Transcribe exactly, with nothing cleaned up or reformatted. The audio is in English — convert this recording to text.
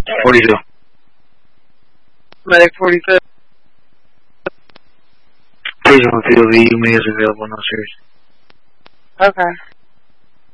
forty-two. Medic forty-fifth. Please don't feel the unit is available, no serious. Okay.